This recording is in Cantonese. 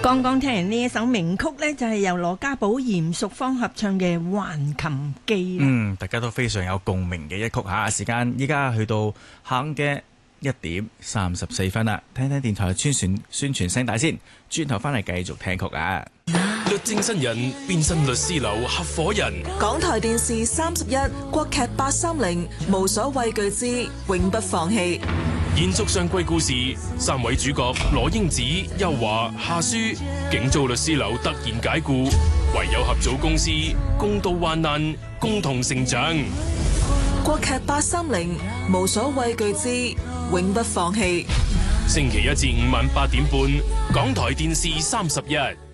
剛剛聽完呢一首名曲呢，就係由羅家寶、嚴淑芳合唱嘅《橫琴記》。 大家都非常有共鳴嘅一曲吓。時間依家去到下午嘅1:34啦，聽聽電台嘅宣傳聲帶先，轉頭翻嚟繼續聽曲啊！ 律政新人變身律師樓合夥人， 港台電視31國劇830無所畏懼之永不放棄。 延續上季故事，3位主角羅英子、邱華、夏書，警造律師樓突然解雇，唯有合組公司，共度患難，共同成長。 國劇830無所畏懼之永不放棄。 星期1至5晚8點半，港台電視31。